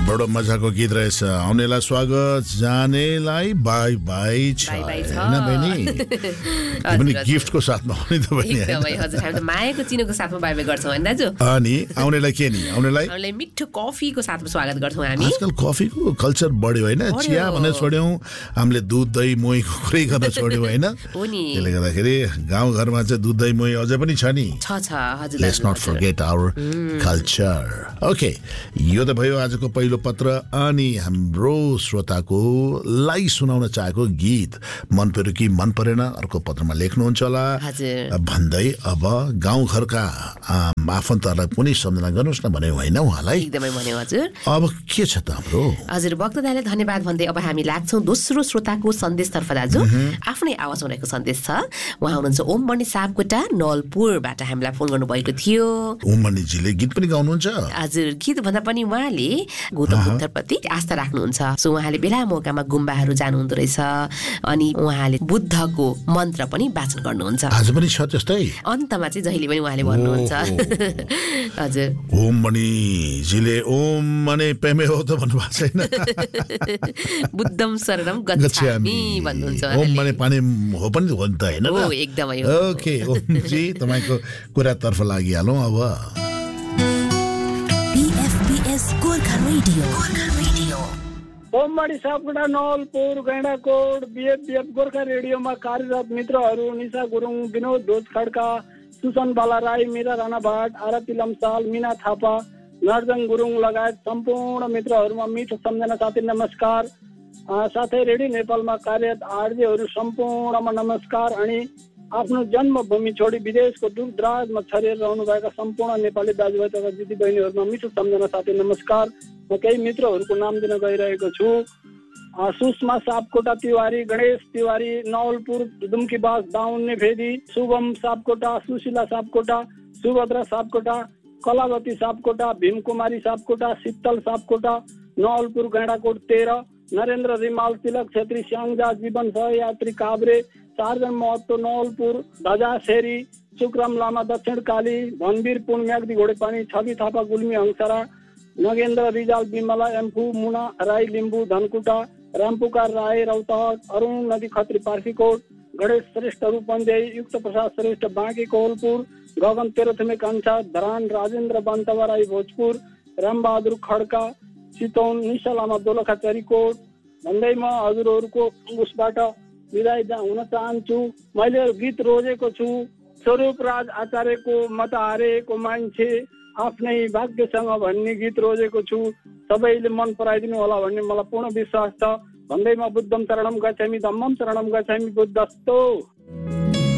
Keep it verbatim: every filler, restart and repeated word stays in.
बडो मजाको गीत रहेछ। आउनेलाई स्वागत, जानेलाई बाई बाई छ हैन बहिनी? पनि गिफ्टको साथमा आउने त बहिनी एकदमै हजुर, हामी त मायाको चिनोको साथमा बाई बाई गर्छौँ हैन दाजु? अनि आउनेलाई के नि? आउनेलाई आउनेलाई मिठो कफीको साथमा स्वागत गर्छौँ हामी। आजकल कफीको कल्चर बढ्यो हैन? चिया भने छोड्यौँ, हामीले दुध दही मोहीको कुरै गर्न छोड्यौँ हैन? हो नि। त्यसले गर्दाखेरि गाउँघरमा चाहिँ दुध दही मोही अझै पनि छ नि। छ छ हजुर। Let's not forget our culture. Okay, यो त भयो आजको पहिलो पत्र। अनि हाम्रो श्रोताको लाई सुनाउन चाहेको गीत मन पर्यो कि मन परेन अर्को पत्रमा लेख्नुहुन्छ होला भन्दै अब गाउँघरका आफन्तहरूलाई पनि सम्झना गर्नुहोस् न भन्यो होइन उहाँलाई? एकदमै भन्यो हजुर। अब के छ त हाम्रो हजुर भक्त दाइले धन्यवाद भन्दै अब हामी लाग्छौँ दोस्रो श्रोताको सन्देशतर्फ। दाजु आफ्नै आवाज हुनेको सन्देश छ। उहाँ हुनुहुन्छ ओम मणि सापकोटा नलपुरबाट हामीलाई फोन गर्नुभएको थियो। ओम मणिजीले गीत पनि गाउनुहुन्छ? हजुर, गीत भन्दा पनि उहाँले गौतम बुद्धप्रति आस्था राख्नुहुन्छ। सो उहाँले बेला मौकामा गुम्बाहरू जानुहुँदो रहेछ अनि उहाँले बुद्धको मन्त्र पनि वाचन गर्नुहुन्छ। आज पनि छ त्यस्तै? अन्तमा चाहिँ जहिले पनि उहाँले भन्नुहुन्छ। हजुर, ओम मणिजीले ओम मने पेमे हो त भन्नुभएको छैन? बुद्धम शरणम गच्छामि भन्नुहुन्छ। ओम मने पानी हो पनि हो नि त हैन? हो, एकदमै हो। ओके ओमजी, तपाईको कुरातर्फ लागिहालौँ अब। गोर्खा रेडियो गोर्खा रेडियो ओम मणि सापकोटा नवलपुर गैंडाकोट बीएफबीएफ गोर्खा रेडियोमा कार्यरत मित्रहरू निशा गुरुङ, विनोद ढोज खड्का, सुसन बाला राई, मीरा राणा भाट, आरती लम्साल, मीना थापा, नर्जन गुरुङ लगायत सम्पूर्ण मित्रहरूमा मिठो सम्झना साथै नमस्कार। साथै रेडियो नेपालमा कार्यरत आरजेहरू सम्पूर्णमा नमस्कार। अनि आफ्नो जन्मभूमि छोडी विदेशको दूरदराजमा छरिएर रहनुभएका सम्पूर्ण नेपाली दाजुभाइ तथा दिदीबहिनीहरूमा मिठो सम्झना साथै नमस्कार। म केही मित्रहरूको नाम दिन गइरहेको छु। सुषमा सापकोटा तिवारी, गणेश तिवारी, नवलपुर दुम्कीबास दाउन्ने फेदी, शुभम सापकोटा, सुशीला सापकोटा, सुभद्रा सापकोटा, कलावती सापकोटा, भीमकुमारी सापकोटा, शीतल सापकोटा, नवलपुर गैंडाकोट तेह्र, नरेन्द्र रिमाल, तिलक छेत्री, स्याङ्जा जीवन सहयात्री काभ्रे, चारजन महत्व नवलपुर, धजा शेरी, सुक्रम लामा दक्षिण काली, धनवीर पुन म्याग्दी घोडेपानी, छवि थापा गुल्मी हङसरा, नगेन्द्र रिजाल बिमला एम्फू, मुना राई लिम्बू धनकुटा, रामपुकार राय रौतहट, अरुण नदी खत्री पार्सीकोट, गणेश श्रेष्ठ रूपन्देही, युक्त प्रसाद श्रेष्ठ बाँकी कोहलपुर, गगन तेह्रथुमे कान्छा धरान, राजेन्द्र बान्तवा राई भोजपुर, रामबहादुर खड्का चितौन, निशा लामा दोलखा चरीकोट भन्दै म हजुरहरूको उसबाट विदाई हुन चाहन्छु। मैले गीत रोजेको छु स्वरूप राज आचार्यको म त हारेको मान्छे आफ्नै भाग्यसँग भन्ने गीत रोजेको छु। सबैले मन पराइदिनु होला भन्ने मलाई पूर्ण विश्वास छ। भन्दै म बुद्धम शरणम गच्छामि, धम्मम शरणम गच्छामि, बुद्धस्तो।